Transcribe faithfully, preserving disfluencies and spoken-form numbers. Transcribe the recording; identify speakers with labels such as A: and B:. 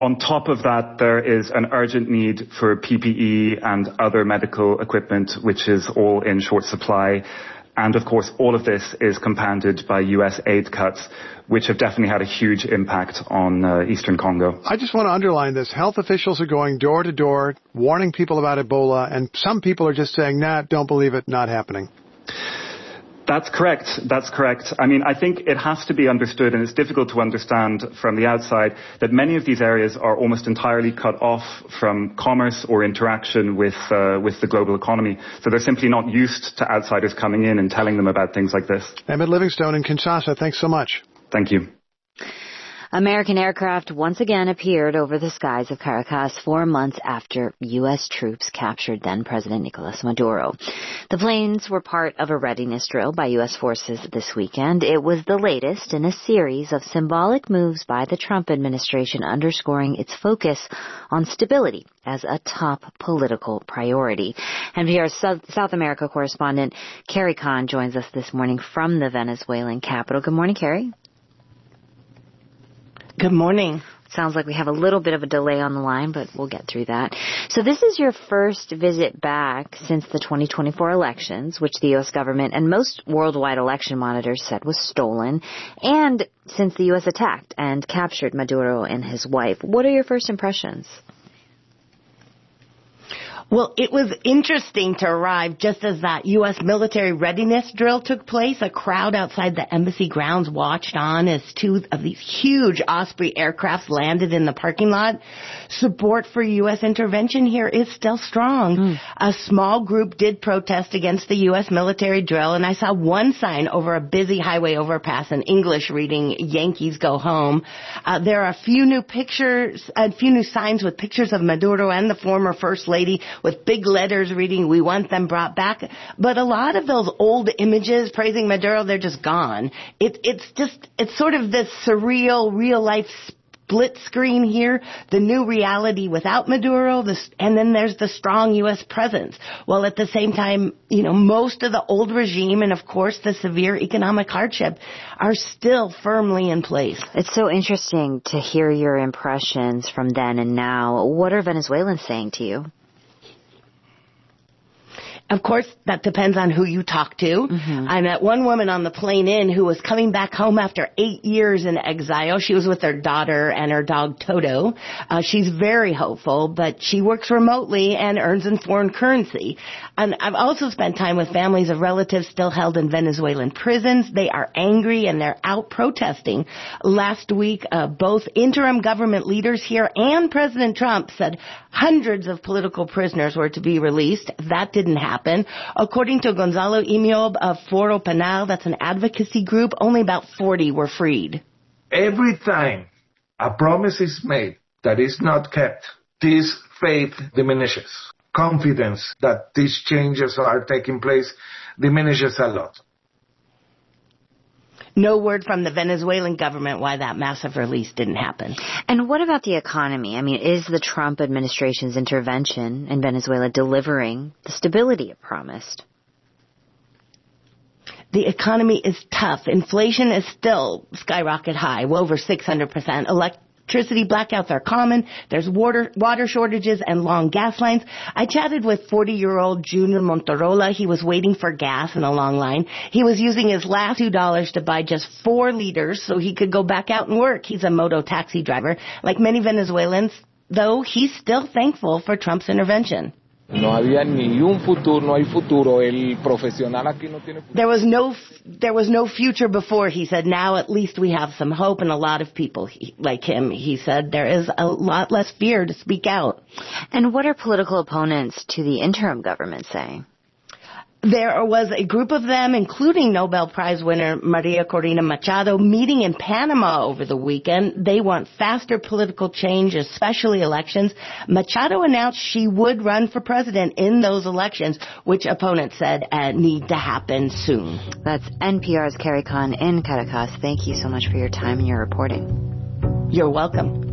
A: On top of that, there is an urgent need for P P E and other medical equipment, which is all in short supply. And of course, all of this is compounded by U S aid cuts, which have definitely had a huge impact on uh, Eastern Congo.
B: I just want to underline this. Health officials are going door to door, warning people about Ebola, and some people are just saying, nah, don't believe it, not happening.
A: That's correct. That's correct. I mean, I think it has to be understood, and it's difficult to understand from the outside, that many of these areas are almost entirely cut off from commerce or interaction with uh, with the global economy. So they're simply not used to outsiders coming in and telling them about things like this.
B: Emmett Livingstone in Kinshasa, thanks so much.
A: Thank you.
C: American aircraft once again appeared over the skies of Caracas four months after U S troops captured then-President Nicolas Maduro. The planes were part of a readiness drill by U S forces this weekend. It was the latest in a series of symbolic moves by the Trump administration, underscoring its focus on stability as a top political priority. N P R's South America correspondent Carrie Kahn joins us this morning from the Venezuelan capital. Good morning, Carrie.
D: Good morning.
C: Sounds like we have a little bit of a delay on the line, but we'll get through that. So this is your first visit back since the twenty twenty-four elections, which the U S government and most worldwide election monitors said was stolen, and since the U S attacked and captured Maduro and his wife. What are your first impressions?
D: Well, it was interesting to arrive just as that U S military readiness drill took place. A crowd outside the embassy grounds watched on as two of these huge Osprey aircrafts landed in the parking lot. Support for U S intervention here is still strong. Mm. A small group did protest against the U S military drill, and I saw one sign over a busy highway overpass in English reading, "Yankees go home." Uh, there are a few new pictures, a few new signs with pictures of Maduro and the former First Lady, with big letters reading, "We want them brought back." But a lot of those old images praising Maduro, they're just gone. It, it's just, it's sort of this surreal, real-life split screen here, the new reality without Maduro, this, and then there's the strong U S presence. While at the same time, you know, most of the old regime and, of course, the severe economic hardship are still firmly in place.
C: It's so interesting to hear your impressions from then and now. What are Venezuelans saying to you?
D: Of course, that depends on who you talk to. Mm-hmm. I met one woman on the plane in who was coming back home after eight years in exile. She was with her daughter and her dog Toto. Uh, she's very hopeful, but she works remotely and earns in foreign currency. And I've also spent time with families of relatives still held in Venezuelan prisons. They are angry and they're out protesting. Last week, uh, both interim government leaders here and President Trump said hundreds of political prisoners were to be released. That didn't happen. According to Gonzalo Imiob of Foro Penal, that's an advocacy group, only about forty were freed.
E: Every time a promise is made that is not kept, this faith diminishes. Confidence that these changes are taking place diminishes a lot.
D: No word from the Venezuelan government why that massive release didn't happen.
C: And what about the economy? I mean, is the Trump administration's intervention in Venezuela delivering the stability it promised?
D: The economy is tough. Inflation is still skyrocket high, well over six hundred percent. Elect- Electricity blackouts are common. There's water water shortages and long gas lines. I chatted with forty-year-old Junior Montorola. He was waiting for gas in a long line. He was using his last two dollars to buy just four liters so he could go back out and work. He's a moto taxi driver. Like many Venezuelans, though, he's still thankful for Trump's intervention.
F: No había ni un futuro, no hay futuro. El profesional aquí no tiene futuro.
D: There was no, there was no future before, he said. Now at least we have some hope, and a lot of people he, like him, he said, there is a lot less fear to speak out.
C: And what are political opponents to the interim government saying?
D: There was a group of them, including Nobel Prize winner Maria Corina Machado, meeting in Panama over the weekend. They want faster political change, especially elections. Machado announced she would run for president in those elections, which opponents said uh, need to happen soon.
C: That's N P R's Carrie Kahn in Caracas. Thank you so much for your time and your reporting.
D: You're welcome.